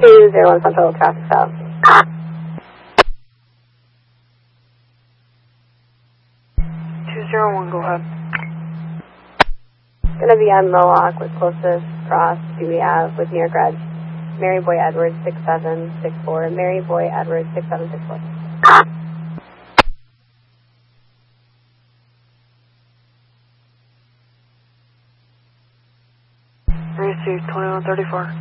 201 Central traffic stop. 201, go ahead. Gonna be on Mohawk with closest cross. Do we have with near grad? Mary Boy Edwards 6764. Mary Boy Edwards 6764. 2134.